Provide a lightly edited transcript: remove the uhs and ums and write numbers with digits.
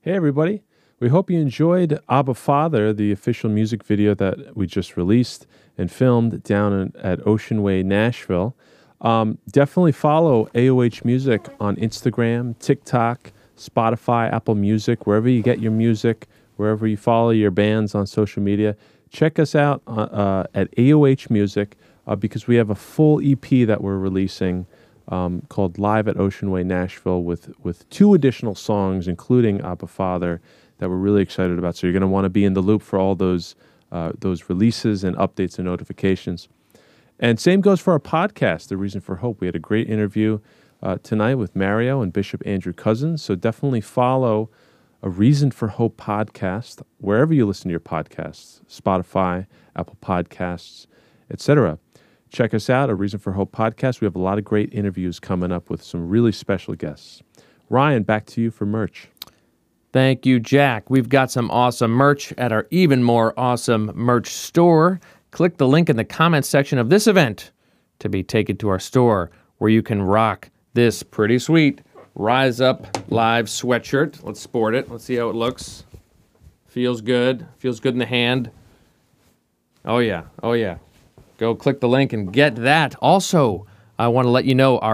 Hey, everybody. We hope you enjoyed Abba Father, the official music video that we just released and filmed down at Ocean Way, Nashville. Definitely follow AOH Music on Instagram, TikTok, Spotify, Apple Music, wherever you get your music, wherever you follow your bands on social media. Check us out at AOH Music because we have a full EP that we're releasing called Live at Ocean Way, Nashville with 2 additional songs, including Abba Father, that we're really excited about. So you're going to want to be in the loop for all those releases and updates and notifications. And same goes for our podcast, The Reason for Hope. We had a great interview tonight with Mario and Bishop Andrew Cousins. So definitely follow A Reason for Hope podcast wherever you listen to your podcasts, Spotify, Apple Podcasts, etc. Check us out, A Reason for Hope podcast. We have a lot of great interviews coming up with some really special guests. Ryan, back to you for merch. Thank you, Jack. We've got some awesome merch at our even more awesome merch store. Click the link in the comments section of this event to be taken to our store where you can rock this pretty sweet Rise Up Live sweatshirt. Let's sport it. Let's see how it looks. Feels good. Feels good in the hand. Oh, yeah. Oh, yeah. Go click the link and get that. Also, I want to let you know our